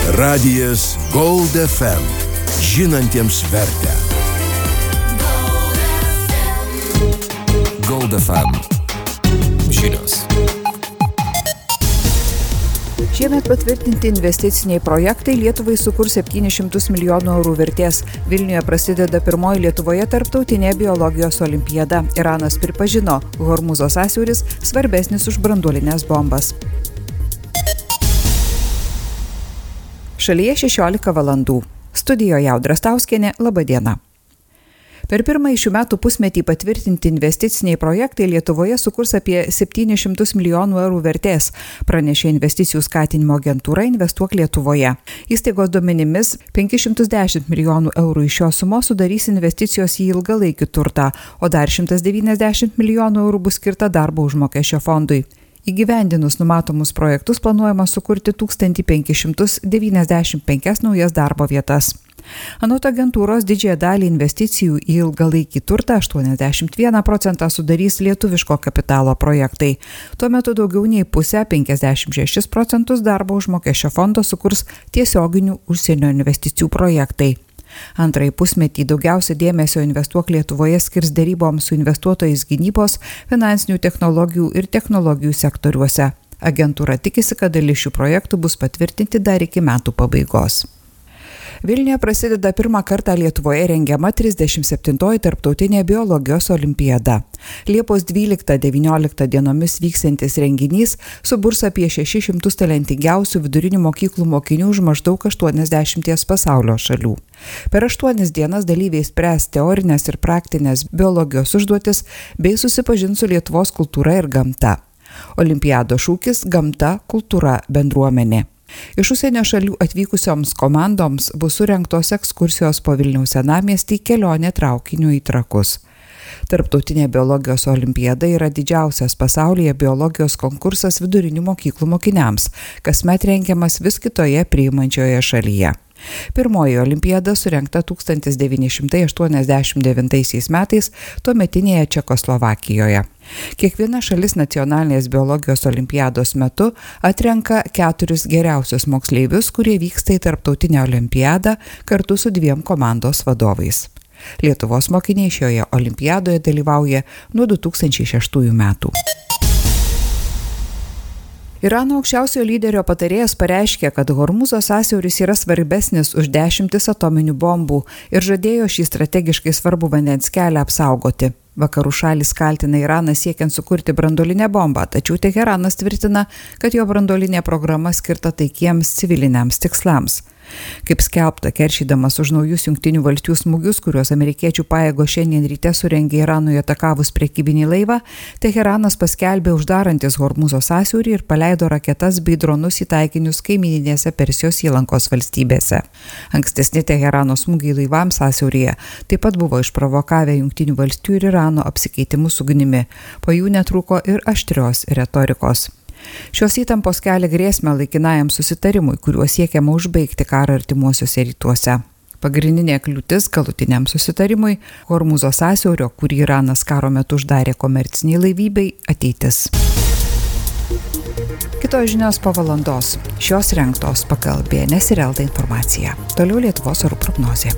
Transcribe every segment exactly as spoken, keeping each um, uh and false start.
Radijas Gold F M. Žinantiems vertę. Gold F M. Žinios. Šiemet patvirtinti investiciniai projektai Lietuvai sukurs septynis šimtus milijonų eurų vertės. Vilniuje prasideda pirmoji Lietuvoje tarptautinė biologijos olimpiada. Iranas pripažino, Hormūzo sąsiauris svarbesnis už branduolines bombas. Šalyje šešiolika valandų. Studijoje Audra Stauskienė, laba diena. Per pirmąjį šių metų pusmetį patvirtinti investiciniai projektai Lietuvoje sukurs apie septynis šimtus milijonų eurų vertės, pranešė investicijų skatinimo agentūra Investuok Lietuvoje. Įstaigos duomenimis penkis šimtus dešimt milijonų eurų iš šios sumos sudarys investicijos į ilgalaikį turtą, o dar šimtas devyniasdešimt milijonų eurų bus skirta darbo užmokesčio fondui. Įgyvendinus numatomus projektus planuojama sukurti tūkstantį penkis šimtus devyniasdešimt penkias naujas darbo vietas. Anot agentūros didžiąją dalį investicijų į ilgalaikį turtą aštuoniasdešimt vieną procentą sudarys lietuviško kapitalo projektai. Tuo metu daugiau nei pusę penkiasdešimt šešis procentus darbo užmokesčio fondo sukurs tiesioginių užsienio investicijų projektai. Antrąjį pusmetį daugiausia dėmesio Investuok Lietuvoje skirs deryboms su investuotojais gynybos, finansinių technologijų ir technologijų sektoriuose. Agentūra tikisi, kad dalis šių projektų bus patvirtinti dar iki metų pabaigos. Vilniuje prasideda pirmą kartą Lietuvoje rengiama trisdešimt septintoji tarptautinė biologijos olimpiada. Liepos dvyliktą devynioliktą dienomis vyksiantis renginys suburs apie šešis šimtus talentingiausių vidurinių mokyklų mokinių už maždaug aštuoniasdešimties pasaulio šalių. Per aštuonias dienas dalyviai spręs teorinės ir praktinės biologijos užduotis bei susipažins su Lietuvos kultūra ir gamta. Olimpiados šūkis – gamta, kultūra, bendruomenė. Iš užsienio šalių atvykusioms komandoms bus surengtos ekskursijos po Vilniaus senamiestį, kelionė traukiniu į Trakus. Tarptautinė biologijos olimpiada yra didžiausias pasaulyje biologijos konkursas vidurinių mokyklų mokiniams, kasmet rengiamas vis kitoje priimančioje šalyje. Pirmoji olimpiada surengta tūkstantis devyni šimtai aštuoniasdešimt devintaisiais metais tuometinėje Čekoslovakijoje. Kiekviena šalis nacionalinės biologijos olimpiados metu atrenka keturis geriausius moksleivius, kurie vyksta į tarptautinę olimpiadą kartu su dviem komandos vadovais. Lietuvos mokiniai šioje olimpiadoje dalyvauja nuo du tūkstančiai šeštųjų metų. Irano aukščiausiojo lyderio patarėjas pareiškė, kad Hormūzo sąsiauris yra svarbesnis už dešimtis atominių bombų ir žadėjo šį strategiškai svarbų vandens kelią apsaugoti. Vakarų šalys kaltina Iraną siekiant sukurti branduolinę bombą, tačiau Teheranas tvirtina, kad jo branduolinė programa skirta taikiems civiliniams tikslams. Kaip skelbta, keršydamas už naujus Jungtinių valstijų smūgius, kuriuos amerikiečių pajėgos šiandien ryte surengė Iranui atakavus prekybinį laivą, Teheranas paskelbė uždarantis Hormūzo sąsiaurį ir paleido raketas bei dronus į taikinius kaimyninėse Persijos įlankos valstybėse. Ankstesni Teherano smūgiai laivams sąsiauryje taip pat buvo išprovokavę Jungtinių valstijų ir Irano apsikeitimus ugnimi. Po jų netrūko ir aštrios retorikos. Šios įtampos kelia grėsmę laikinajam susitarimui, kuriuo siekiama užbaigti karą artimuosiuose rytuose. Pagrindinė kliūtis galutiniam susitarimui – Hormūzo sąsiaurio, kurį Iranas karo metu uždarė komerciniai laivybai, ateitis. Kitos žinios po valandos. Šios rengtos pagal B N S ir L D informaciją. Toliau Lietuvos orų prognozė.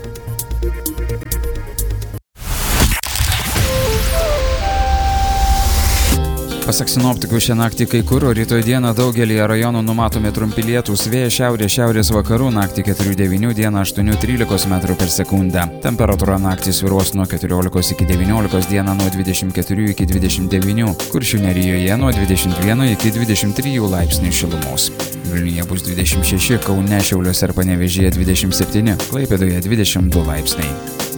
Pasak sinoptikų, šią naktį kai kur, o rytoj dieną daugelyje rajonų numatomi trumpi lietūs, vėjas šiaurės šiaurės vakarų, naktį keturi devyni, dieną aštuoni trylika metrų per sekundę. Temperatūra naktį svyruos nuo keturiolikos iki devyniolikos, dieną nuo dvidešimt keturių iki dvidešimt devynių, Kuršių nerijoje nuo dvidešimt vieno iki dvidešimt trijų laipsnių šilumos. Vilniuje bus dvidešimt šeši, Kaune, Šiauliuose ir Panevėžyje dvidešimt septyni, Klaipėdoje dvidešimt du laipsniai.